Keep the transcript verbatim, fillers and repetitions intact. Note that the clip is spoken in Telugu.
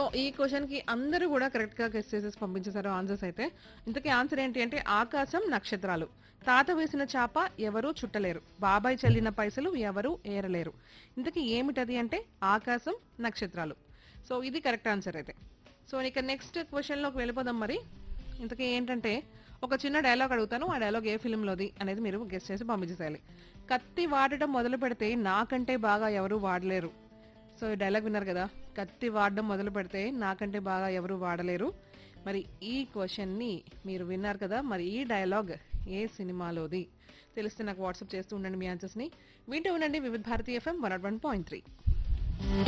ఈ క్వశ్చన్ కి అందరూ కూడా కరెక్ట్ గా గెస్ చేసేసి పంపించేశారు ఆన్సర్స్ అయితే. ఇంతకీ ఆన్సర్ ఏంటి అంటే ఆకాశం నక్షత్రాలు. తాత వేసిన చాప ఎవరూ చుట్టలేరు, బాబాయ్ చెల్లిన పైసలు ఎవరూ ఏరలేరు. ఇంతకీ ఏమిటది అంటే ఆకాశం నక్షత్రాలు. సో ఇది కరెక్ట్ ఆన్సర్ అయితే. సో ఇక నెక్స్ట్ క్వశ్చన్ లోకి వెళ్ళిపోదాం మరి. ఇంతకీ ఏంటంటే ఒక చిన్న డైలాగ్ అడుగుతాను, ఆ డైలాగ్ ఏ ఫిల్మ్ లోది అనేది మీరు గెస్ చేసి పంపించేసేయాలి. కత్తి వాడటం మొదలు పెడితే నాకంటే బాగా ఎవరు వాడలేరు. సో ఈ డైలాగ్ విన్నారు కదా, కత్తి వాడడం మొదలు పెడితే నాకంటే బాగా ఎవరు వాడలేరు. మరి ఈ క్వశ్చన్ ని మీరు విన్నారు కదా, మరి ఈ డైలాగ్ ఏ సినిమాలోది తెలిస్తే నాకు వాట్సాప్ చేస్తూ ఉండండి మీ ఆన్సర్స్ ని. వింటూ ఉండండి వివిధ Bharati FM one not one point three.